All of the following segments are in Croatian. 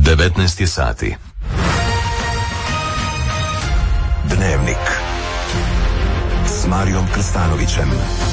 19 je sati. Dnevnik s Marijom Krstanovićem.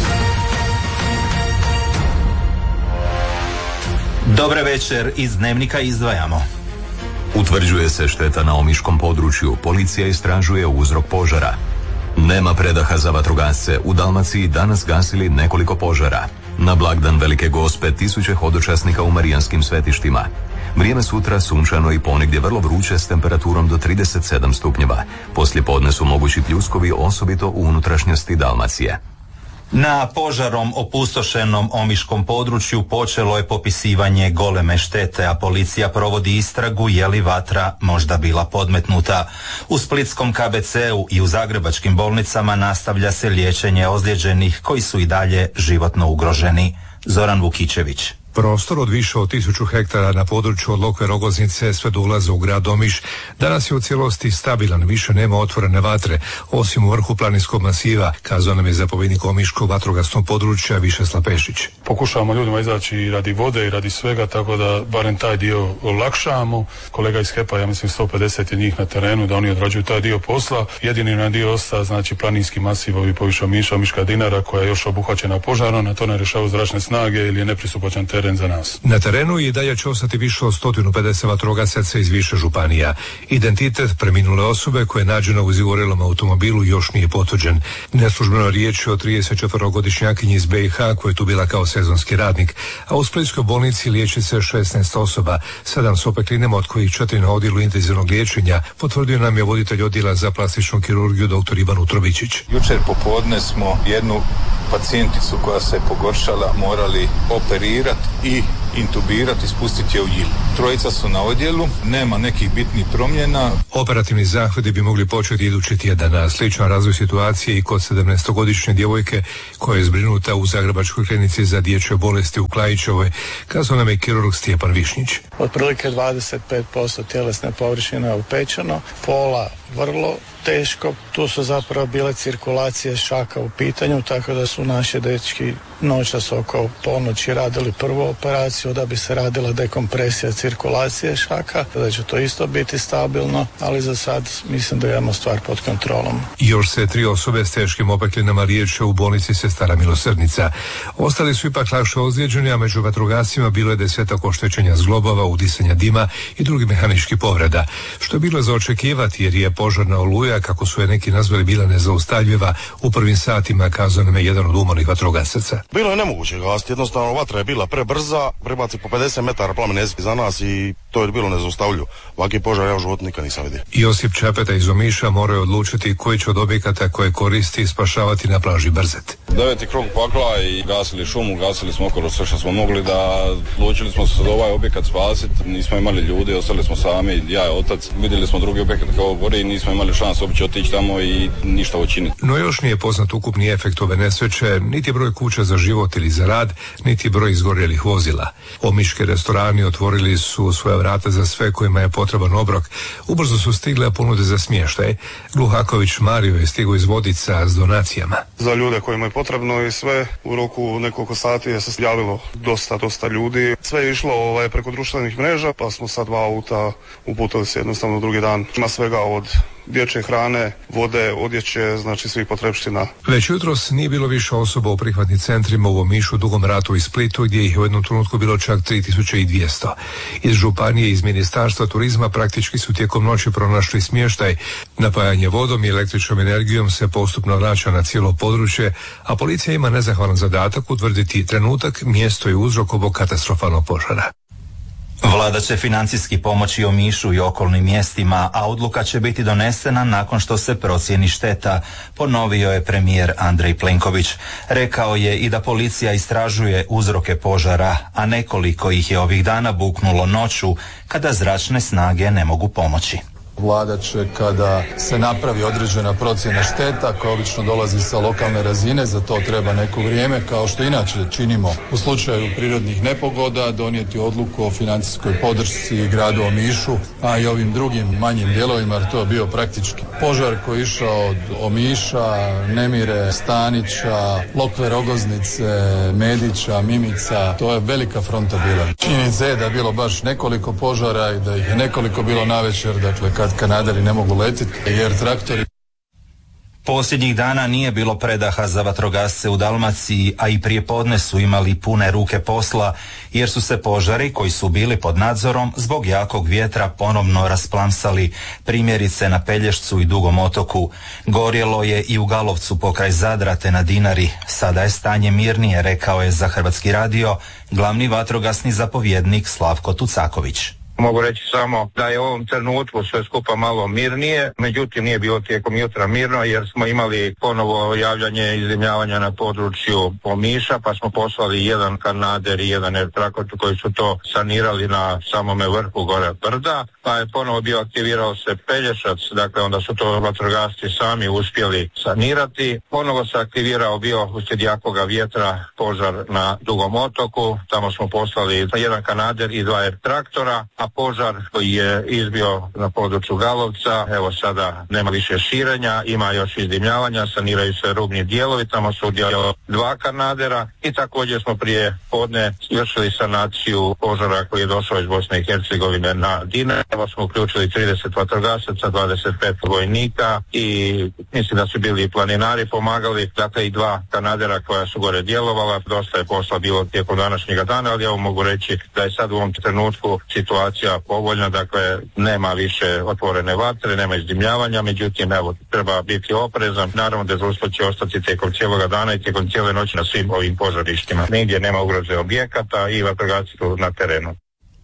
Dobar večer, iz Dnevnika izdvajamo. Utvrđuje se šteta na omiškom području, policija istražuje uzrok požara. Nema predaha za vatrogasce, u Dalmaciji danas gasili nekoliko požara. Na blagdan Velike Gospe tisuće hodočasnika u marijanskim svetištima. Vrijeme sutra sunčano i ponegdje vrlo vruće s temperaturom do 37 stupnjeva. Poslije podne su mogući pljuskovi, osobito u unutrašnjosti Dalmacije. Na požarom opustošenom omiškom području počelo je popisivanje goleme štete, a policija provodi istragu je li vatra možda bila podmetnuta. U splitskom KBC-u i u zagrebačkim bolnicama nastavlja se liječenje ozlijeđenih koji su i dalje životno ugroženi. Zoran Vukićević. Prostor od više od 1000 hektara na području od Lokve Rogoznice sve do ulaza u grad Omiš danas je u cijelosti stabilan, više nema otvorene vatre, osim u vrhu planinskog masiva, kazao nam je zapovjednik Omiškog vatrogasnog područja Višeslav Pešić. Pokušavamo ljudima izaći i radi vode i radi svega, tako da barem taj dio olakšamo. Kolega iz HEP-a, ja mislim 150 je njih na terenu, da oni odrađuju taj dio posla. Jedini na dio ostaje, znači planinski masiv, ovi poviše Omiša, Omiška Dinara, koja je još obuhvaćena požarom, na to ne rješavaju zračne snage ili je nepristupačan teren za nas. Na terenu i dalje će ostati više od 150 vatrogasaca iz više županija. Identitet preminule osobe koja je nađena u izgorelom automobilu još nije potvrđen. Neslužbeno riječ je o 34-godišnjakinji iz BiH koja je tu bila kao sezonski radnik, a u splitskoj bolnici liječi se 16 osoba, 7 s opeklinama, od kojih 4 na odjelu intenzivnog liječenja, potvrdio nam je voditelj odjela za plastičnu kirurgiju dr. Ivan Utrobičić. Jučer popodne smo jednu pacijenticu koja se pogoršala morali operirati i intubirati, spustiti je u Jil. Trojica su na odjelu, nema nekih bitnih promjena. Operativni zahvati bi mogli početi idući tjedan, a sličan razvoj situacije i kod 17-godišnje djevojke koja je zbrinuta u Zagrebačkoj klinici za dječje bolesti u Klajićevoj, kazao nam je kirurg Stjepan Višnjić. Otprilike 25% tjelesne površine je upečeno, pola vrlo teško, tu su zapravo bile cirkulacije šaka u pitanju, tako da su naši dečki noćas oko ponoći radili prvu operaciju da bi se radila dekompresija cirkulacije šaka, da će to isto biti stabilno, ali za sad mislim da imamo stvar pod kontrolom. Još se 3 osobe s teškim opeklinama liječe u bolnici Sestara Milosrdnica. Ostali su ipak lakše ozlijeđeni, a među vatrogascima bilo je 10 oštećenja zglobova, udisanja dima i drugih mehaničkih povreda, što je bilo za očekivati jer je požarna oluja, kako su je neki nazvali, bila nezaustavljiva u prvim satima, kazao nam je jedan od umornih vatrogasaca. Bilo je nemoguće gasiti, jednostavno vatra je bila prebrza, prebaci po 50 metara plamen za nas i to je bilo nezaustavljivo. Ovakvi požar ja u životu nikad nisam vidio. Josip Čepeta iz Omiša morao je odlučiti koji će od objekata koje koristi spašavati na plaži Brzet. 9. krug pakla i gasili šumu, gasili smo okolo sve što smo mogli, da odlučili smo se da ovaj objekat spasiti, nismo imali ljudi, ostali smo sami, ja i otac, vidjeli smo drugi objekat kao gori i nismo imali šans uopće otići tamo i ništa učiniti. No još nije poznat ukupni efekt ove nesreće, niti broj kuća za život ili za rad, niti broj izgorjelih vozila. Omiški restorani otvorili su svoja vrata za sve kojima je potreban obrok. Ubrzo su stigle ponude za smještaj. Gluhaković Mario je stigao iz Vodica s donacijama. Za ljude kojima je potrebno i sve, u roku nekoliko sati je se javilo dosta ljudi. Sve je išlo preko društvenih mreža, pa smo sa 2 auta uputili se jednostavno drugi dan. Ima svega od dječje hrane, vode, odjeće, znači svih potrepština. Već jutros nije bilo više osoba u prihvatnim centrima u Omišu, Dugom Ratu i Splitu, gdje ih u jednom trenutku bilo čak 3200. Iz županije i iz Ministarstva turizma praktički su tijekom noći pronašli smještaj. Napajanje vodom i električnom energijom se postupno vraća na cijelo područje, a policija ima nezahvalan zadatak utvrditi trenutak, mjesto i uzrok ovog katastrofalnog požara. Vlada će financijski pomoći Omišu i okolnim mjestima, a odluka će biti donesena nakon što se procijeni šteta, ponovio je premijer Andrej Plenković. Rekao je i da policija istražuje uzroke požara, a nekoliko ih je ovih dana buknulo noću kada zračne snage ne mogu pomoći. Vlada će, kada se napravi određena procjena šteta, koja obično dolazi sa lokalne razine, za to treba neko vrijeme, kao što inače činimo u slučaju prirodnih nepogoda, donijeti odluku o financijskoj podršci gradu Omišu, a i ovim drugim manjim dijelovima, jer to je bio praktički požar koji je išao od Omiša, Nemire, Stanića, Lokve, Rogoznice, Medića, Mimica. To je velika fronta bila. Činjenica je da je bilo baš nekoliko požara i da ih je nekoliko bilo navečer, dakle kad kanaderi ne mogu letiti jer traktori. Posljednjih dana nije bilo predaha za vatrogasce u Dalmaciji, a i prije podne su imali pune ruke posla, jer su se požari koji su bili pod nadzorom zbog jakog vjetra ponovno rasplamsali, primjerice na Pelješcu i Dugom otoku. Gorjelo je i u Galovcu pokraj Zadra te na Dinari. Sada je stanje mirnije, rekao je za Hrvatski radio glavni vatrogasni zapovjednik Slavko Tucaković. Mogu reći samo da je u ovom trenutku sve skupa malo mirnije, međutim nije bilo tijekom jutra mirno jer smo imali ponovo javljanje iznimljavanja na području Omiša, pa smo poslali jedan kanader i jedan airtraktor koji su to sanirali na samome vrhu gore brda, pa je ponovo bio aktivirao se Pelješac, dakle onda su to vatrogasci sami uspjeli sanirati. Ponovo se aktivirao bio uslijed jakoga vjetra požar na Dugom otoku, tamo smo poslali jedan kanader i dva airtraktora, a požar koji je izbio na području Galovca, evo sada nema više širenja, ima još izdimljavanja, saniraju se rubni dijelovi, tamo su udjelo dva kanadera i također smo prije podne izvršili sanaciju požara koji je došao iz Bosne i Hercegovine na Dinari. Evo smo uključili 30 vatrogasaca, 25 vojnika i mislim da su bili i planinari pomagali, dakle i dva kanadera koja su gore djelovala. Dosta je posla bilo tijekom današnjega dana, ali evo mogu reći da je sad u ovom trenutku situacija povoljna, dakle nema više otvorene vatre, nema izdimljavanja, međutim evo treba biti oprezan. Naravno dežurstvo će ostati tijekom cijeloga dana i tijekom cijele noći na svim ovim požarištima. Nigdje nema ugroze objekata i vatrogasci su na terenu.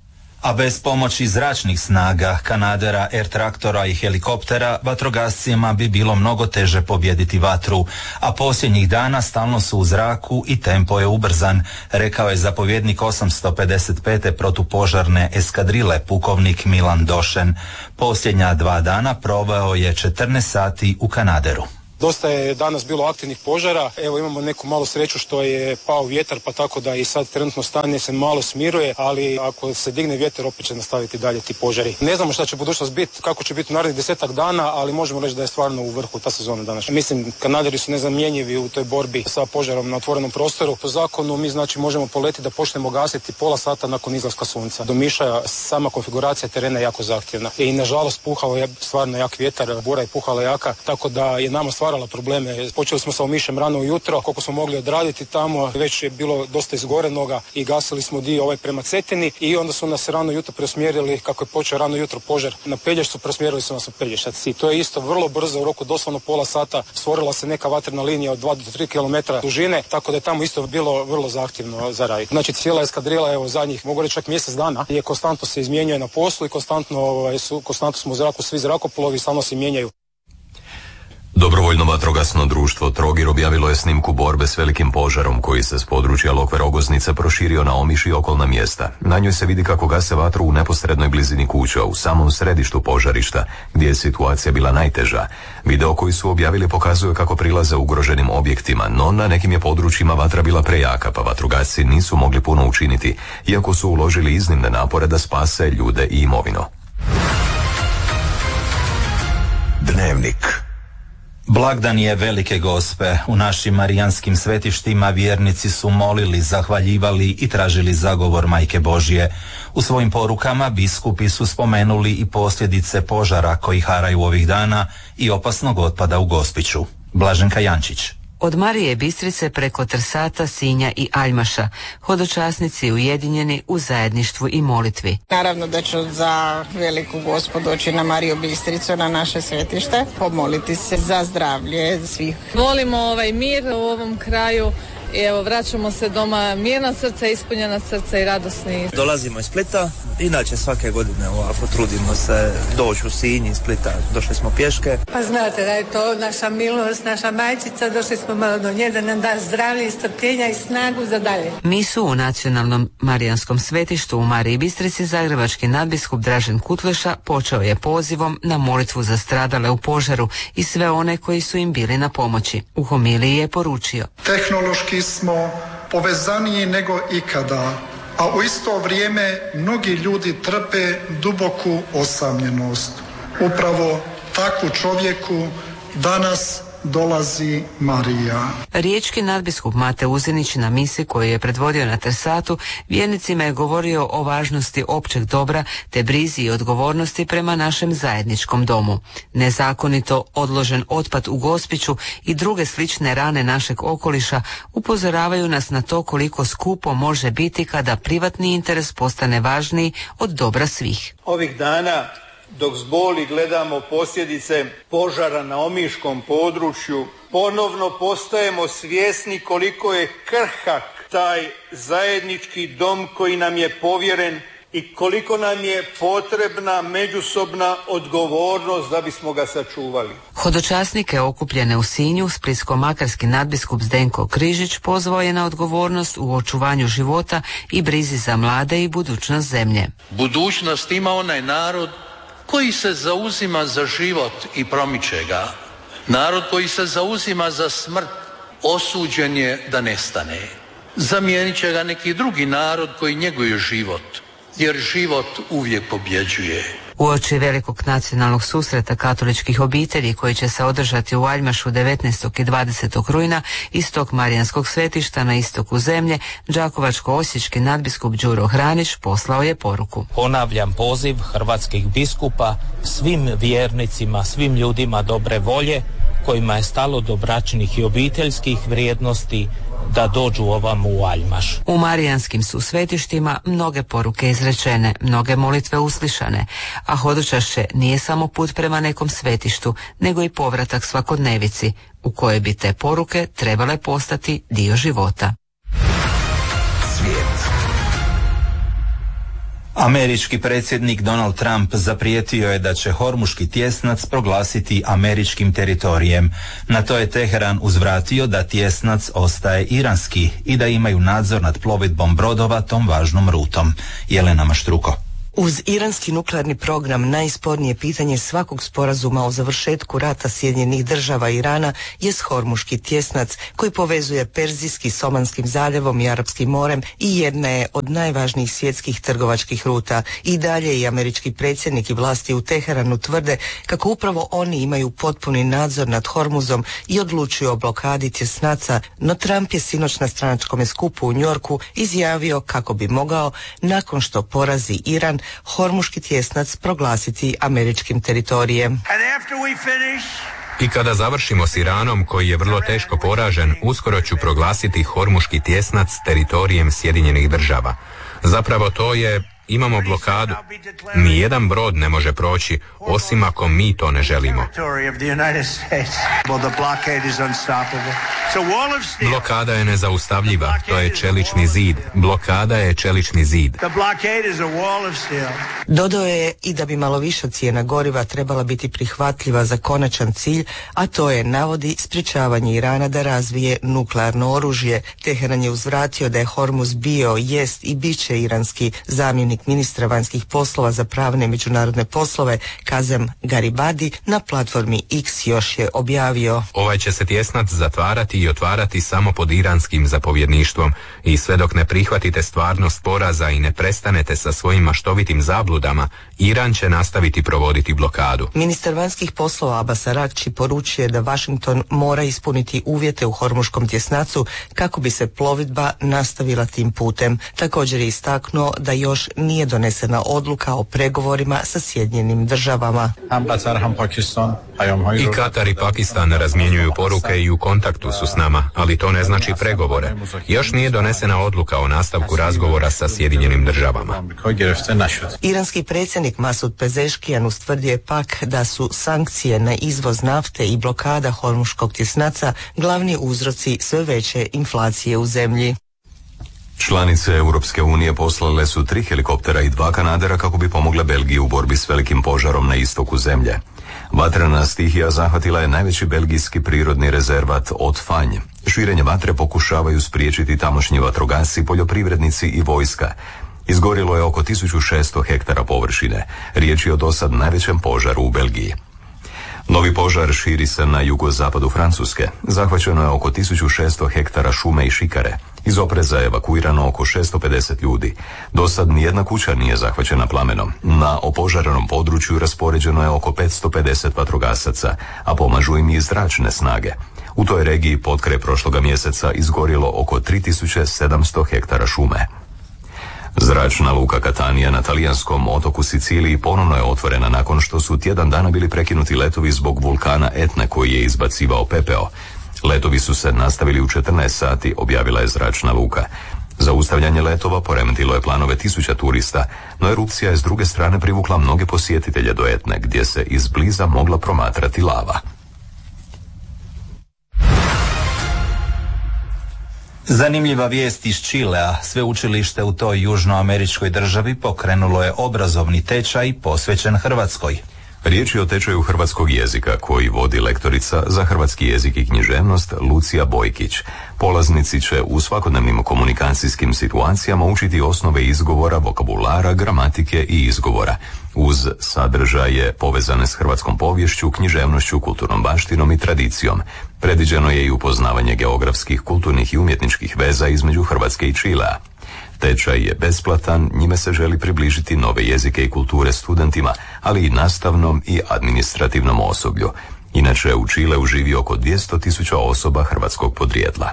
A bez pomoći zračnih snaga, kanadera, airtraktora i helikoptera, vatrogascima bi bilo mnogo teže pobijediti vatru, a posljednjih dana stalno su u zraku i tempo je ubrzan, rekao je zapovjednik 855. protupožarne eskadrile pukovnik Milan Došen. Posljednja 2 dana proveo je 14 sati u kanaderu. Dosta je danas bilo aktivnih požara, evo imamo neku malu sreću što je pao vjetar, pa tako da i sad trenutno stanje se malo smiruje, ali ako se digne vjetar opet će nastaviti dalje ti požari. Ne znamo šta će budućnost biti, kako će biti u narednih 10 dana, ali možemo reći da je stvarno u vrhu ta sezona danas. Mislim, kanaderi su nezamjenjivi u toj borbi sa požarom na otvorenom prostoru. Po zakonu mi znači možemo poletiti da počnemo gasiti pola sata nakon izlaska sunca. Do Miša sama konfiguracija terena je jako zahtjevna i nažalost puhao je stvarno jak vjetar, bura je puhala jaka, tako da je nama stvarala probleme. Počeli smo sa Omišem rano ujutro, koliko smo mogli odraditi tamo, već je bilo dosta izgorenoga i gasili smo dio prema Cetini i onda su nas rano jutro preusmjerili, kako je počeo rano jutro požar na Pelješcu, preusmjerili su nas u Pelješac i to je isto vrlo brzo, u roku doslovno pola sata stvorila se neka vatrena linija od 2 do 3 km dužine, tako da je tamo isto bilo vrlo zahtjevno za raditi. Znači cijela eskadrila, evo zadnjih, mogu reći čak mjesec dana, je konstantno se izmjenjuje na poslu i konstantno smo u zraku, svi zrakoplovi stalno se mijenjaju. Dobrovoljno vatrogasno društvo Trogir objavilo je snimku borbe s velikim požarom koji se s područja Lokve Rogoznice proširio na Omiš i okolna mjesta. Na njoj se vidi kako gase vatru u neposrednoj blizini kuća, u samom središtu požarišta, gdje je situacija bila najteža. Video koji su objavili pokazuje kako prilaze ugroženim objektima, no na nekim je područjima vatra bila prejaka, pa vatrogasci nisu mogli puno učiniti, iako su uložili iznimne napore da spase ljude i imovinu. Dnevnik. Blagdan je Velike Gospe. U našim marijanskim svetištima vjernici su molili, zahvaljivali i tražili zagovor Majke Božje. U svojim porukama biskupi su spomenuli i posljedice požara koji haraju ovih dana i opasnog otpada u Gospiću. Blaženka Jančić. Od Marije Bistrice preko Trsata, Sinja i Aljmaša, hodočasnici ujedinjeni u zajedništvu i molitvi. Naravno da ću za Veliku Gospu doći na Mariju Bistricu, na naše svetište, pomoliti se za zdravlje svih. Volimo ovaj mir u ovom kraju i evo vraćamo se doma mirna srca, ispunjena srca i radosni. Dolazimo iz Splita, inače svake godine ovako trudimo se doći u Sinj iz Splita, došli smo pješke. Pa znate da je to naša milost, naša majčica, došli smo malo do nje da nam da zdravlje, strpljenja i snagu za dalje. Misu u nacionalnom marijanskom svetištu u Mariji Bistrici zagrebački nadbiskup Dražen Kutleša počeo je pozivom na molitvu za stradale u požaru i sve one koji su im bili na pomoći. U homiliji je poručio: tehnološki smo povezaniji nego ikada, a u isto vrijeme mnogi ljudi trpe duboku osamljenost. Upravo takvu čovjeku danas dolazi Marija. Riječki nadbiskup Mate Uzinić na misi koju je predvodio na Trsatu vjernicima je govorio o važnosti općeg dobra te brizi i odgovornosti prema našem zajedničkom domu. Nezakonito odložen otpad u Gospiću i druge slične rane našeg okoliša upozoravaju nas na to koliko skupo može biti kada privatni interes postane važniji od dobra svih. Ovih dana dok s boli gledamo posljedice požara na omiškom području, ponovno postajemo svjesni koliko je krhak taj zajednički dom koji nam je povjeren i koliko nam je potrebna međusobna odgovornost da bismo ga sačuvali. Hodočasnike okupljene u Sinju splitsko-makarski nadbiskup Zdenko Križić pozvao je na odgovornost u očuvanju života i brizi za mlade i budućnost zemlje. Budućnost ima onaj narod koji se zauzima za život i promiče ga. Narod koji se zauzima za smrt osuđen je da nestane. Zamijenit će ga neki drugi narod koji njeguje život, jer život uvijek pobjeđuje. Uoči velikog nacionalnog susreta katoličkih obitelji koji će se održati u Aljmašu 19. i 20. rujna iz tog marijanskog svetišta na istoku zemlje, đakovačko-osječki nadbiskup Đuro Hranić poslao je poruku. Ponavljam poziv hrvatskih biskupa svim vjernicima, svim ljudima dobre volje kojima je stalo do bračnih i obiteljskih vrijednosti da dođu ovamo u Aljmaš. U marijanskim su svetištima mnoge poruke izrečene, mnoge molitve uslišane, a hodočašće nije samo put prema nekom svetištu, nego i povratak svakodnevici, u kojoj bi te poruke trebale postati dio života. Svijet. Američki predsjednik Donald Trump zaprijetio je da će Hormuški tjesnac proglasiti američkim teritorijem. Na to je Teheran uzvratio da tjesnac ostaje iranski i da imaju nadzor nad plovidbom brodova tom važnom rutom. Jelena Maštruko. Uz iranski nuklearni program najspornije pitanje svakog sporazuma o završetku rata Sjedinjenih država i Irana je Hormuški tjesnac koji povezuje Perzijski s Omanskim zaljevom i Arapskim morem i jedna je od najvažnijih svjetskih trgovačkih ruta. I dalje i američki predsjednik i vlasti u Teheranu tvrde kako upravo oni imaju potpuni nadzor nad Hormuzom i odlučuju o blokadi tjesnaca, no Trump je sinoć na stranačkom skupu u Njorku izjavio kako bi mogao, nakon što porazi Iran, Hormuški tjesnac proglasiti američkim teritorijem. I kada završimo s Iranom, koji je vrlo teško poražen, uskoro ću proglasiti Hormuški tjesnac teritorijem Sjedinjenih država. Zapravo to je, imamo blokadu. Nijedan brod ne može proći, osim ako mi to ne želimo. Blokada je nezaustavljiva, to je čelični zid. Blokada je čelični zid. Dodao je i da bi malo viša cijena goriva trebala biti prihvatljiva za konačan cilj, a to je, navodi, sprječavanje Irana da razvije nuklearno oružje. Teheran je uzvratio da je Hormuz bio, jest i bit će iranski. Zamjenik ministra vanjskih poslova za pravne i međunarodne poslove Kazem Garibadi na platformi X još je objavio: ovaj će se tjesnac zatvarati i otvarati samo pod iranskim zapovjedništvom i sve dok ne prihvatite stvarnost poraza i ne prestanete sa svojim maštovitim zabludama, Iran će nastaviti provoditi blokadu. Ministar vanjskih poslova Abbas Araghči poručuje da Washington mora ispuniti uvjete u Hormuškom tjesnacu kako bi se plovidba nastavila tim putem. Također je istaknuo da još nije donesena odluka o pregovorima sa Sjedinjenim državama. I Katar i Pakistan razmjenjuju poruke i u kontaktu su s nama, ali to ne znači pregovore. Još nije donesena odluka o nastavku razgovora sa Sjedinjenim državama. Iranski predsjednik Masud Pezeškijan ustvrdio je pak da su sankcije na izvoz nafte i blokada Hormuškog tjesnaca glavni uzroci sve veće inflacije u zemlji. Članice Europske unije poslale su 3 helikoptera i 2 kanadera kako bi pomogle Belgiji u borbi s velikim požarom na istoku zemlje. Vatrena stihija zahvatila je najveći belgijski prirodni rezervat Otfanj. Širenje vatre pokušavaju spriječiti tamošnji vatrogasci, poljoprivrednici i vojska. Izgorilo je oko 1600 hektara površine. Riječ je o dosad najvećem požaru u Belgiji. Novi požar širi se na jugozapadu Francuske. Zahvaćeno je oko 1600 hektara šume i šikare. Iz opreza je evakuirano oko 650 ljudi. Dosad nijedna kuća nije zahvaćena plamenom. Na opožarenom području raspoređeno je oko 550 vatrogasaca, a pomažu im i zračne snage. U toj regiji potkraj prošloga mjeseca izgorilo oko 3700 hektara šume. Zračna luka Katanija na talijanskom otoku Siciliji ponovno je otvorena nakon što su tjedan dana bili prekinuti letovi zbog vulkana Etne koji je izbacivao pepeo. Letovi su se nastavili u 14 sati, objavila je zračna luka. Zaustavljanje letova poremetilo je planove 1000 turista, no erupcija je s druge strane privukla mnoge posjetitelje do Etne, gdje se izbliza mogla promatrati lava. Zanimljiva vijest iz Čilea. Sveučilište u toj južnoameričkoj državi pokrenulo je obrazovni tečaj posvećen Hrvatskoj. Riječ je o tečaju hrvatskog jezika koji vodi lektorica za hrvatski jezik i književnost Lucija Bojkić. Polaznici će u svakodnevnim komunikacijskim situacijama učiti osnove izgovora, vokabulara, gramatike i izgovora. Uz sadržaje povezane s hrvatskom poviješću, književnošću, kulturnom baštinom i tradicijom. Predviđeno je i upoznavanje geografskih, kulturnih i umjetničkih veza između Hrvatske i Čilea. Tečaj je besplatan, njime se želi približiti nove jezike i kulture studentima, ali i nastavnom i administrativnom osoblju. Inače, u Čileu živi oko 200.000 osoba hrvatskog podrijetla.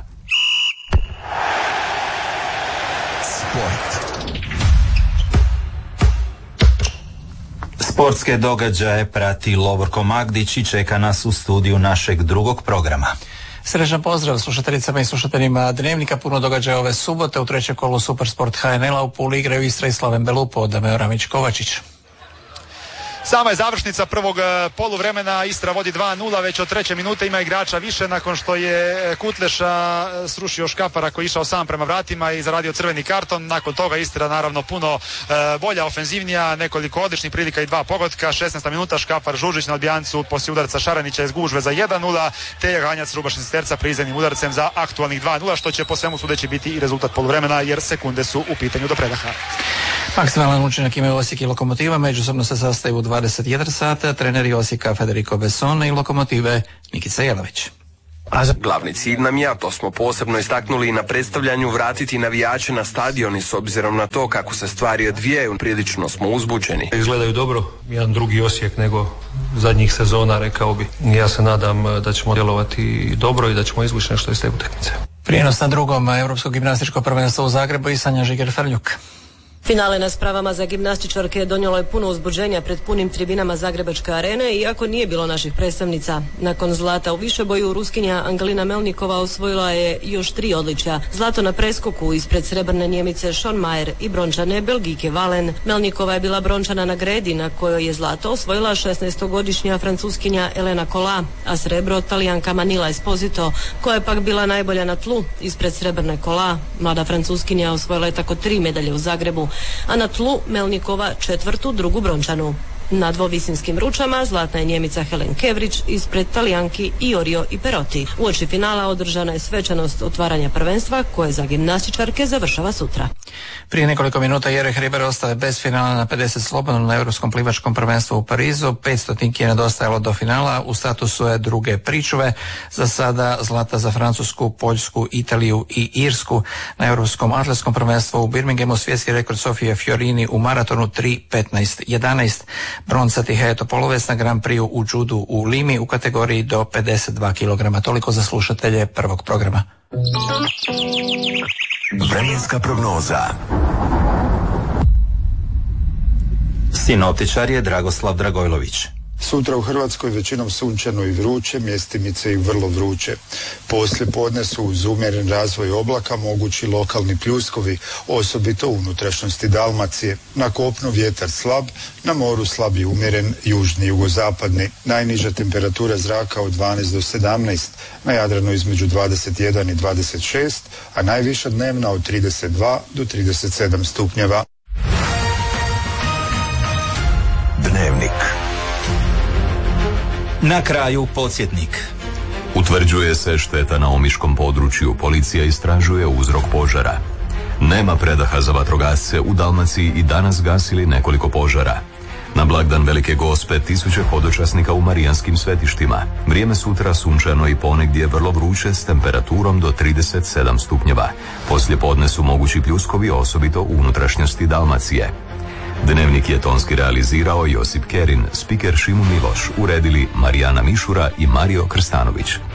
Sport. Sportske događaje prati Lovorko Magdić i čeka nas u studiju našeg drugog programa. Srećan pozdrav slušateljicama i slušateljima Dnevnika. Puno događaja ove subote. U trećem kolu Supersport HNL-a u Puli igraju Istra i Slaven Belupo. Dameo Ramić-Kovačić. Sama je završnica prvog poluvremena, Istra vodi 2-0, već od 3. minute ima igrača više nakon što je Kutleša srušio Škapara koji je išao sam prema vratima i zaradio crveni karton. Nakon toga Istra naravno puno bolja, ofenzivnija, nekoliko odličnih prilika i 2 pogotka. 16. minuta Škapar Žužić na odbijancu poslije udarca Šaranića iz gužve za 1-0, te je Ganjac Rubašin Sterca prizemnim udarcem za aktualnih 2-0, što će po svemu sudeći biti i rezultat poluvremena jer sekunde su u pitanju do predaha. Maksimalan učinak imaju Osijek i Lokomotiva, međusobno se sastaju u 21 sata, treneri Osijeka Federico Besson i Lokomotive Nikica Jelavić. Glavni cilj nam je, a to smo posebno istaknuli i na predstavljanju, vratiti navijače na stadion i s obzirom na to kako se stvari odvijaju, prilično smo uzbuđeni. Izgledaju dobro, jedan drugi Osijek nego zadnjih sezona, rekao bi. Ja se nadam da ćemo djelovati dobro i da ćemo izvući nešto iz te utakmice. Prijenos na drugom Europskog gimnastičkog prvenstva u Zagrebu i Sanja Žiger-Frljuk. Finale na spravama za gimnastičarke donijelo je puno uzbuđenja pred punim tribinama Zagrebačke arene, iako nije bilo naših predstavnica. Nakon zlata u višeboju, Ruskinja Angelina Melnikova osvojila je još 3 odličja. Zlato na preskoku ispred srebrne Njemice Sean Mayer i brončane Belgijke Valen. Melnikova je bila brončana na gredi na kojoj je zlato osvojila 16-godišnja Francuskinja Elena Kola, a srebro Talijanka Manila Esposito, koja je pak bila najbolja na tlu ispred srebrne Kola. Mlada Francuskinja osvojila je tako 3 medalje u Zagrebu, a na tlu Melnikova 4., 2. brončanu. Na dvovisinskim ručama zlatna je Njemica Helen Kevrić ispred Talijanki Iorio i Perotti. Uoči finala održana je svečanost otvaranja prvenstva koje za gimnastičarke završava sutra. Prije nekoliko minuta Jereh Riber ostaje bez finala na 50 slobodno na Europskom plivačkom prvenstvu u Parizu. 500 je nedostajalo do finala, u statusu je druge pričuve. Za sada zlata za Francusku, Poljsku, Italiju i Irsku. Na Europskom atletskom prvenstvu u Birminghamu svjetski rekord Sofije Fiorini u maratonu 3:15:11. Bronca Tiheja Topoloves na Grand Prix u judu u Limi u kategoriji do 52 kg. Toliko za slušatelje prvog programa. Vremenska prognoza. Sinoptičar je Dragoslav Dragojlović. Sutra u Hrvatskoj većinom sunčano i vruće, mjestimice i vrlo vruće. Poslije podne su uz umjeren razvoj oblaka mogući lokalni pljuskovi, osobito u unutrašnjosti Dalmacije. Na kopnu vjetar slab, na moru slab i umjeren, južni i jugozapadni. Najniža temperatura zraka od 12 do 17, na Jadranu između 21 i 26, a najviša dnevna od 32 do 37 stupnjeva. Dnevnik. Na kraju podsjetnik. Utvrđuje se šteta na omiškom području, policija istražuje uzrok požara. Nema predaha za vatrogasce, u Dalmaciji i danas gasili nekoliko požara. Na blagdan Velike Gospe tisuće hodočasnika u marijanskim svetištima. Vrijeme sutra sunčano i ponegdje vrlo vruće s temperaturom do 37 stupnjeva. Poslije podne su mogući pljuskovi, osobito u unutrašnjosti Dalmacije. Dnevnik je tonski realizirao Josip Kerin, spiker Šimu Miloš, uredili Marijana Mišura i Mario Krstanović.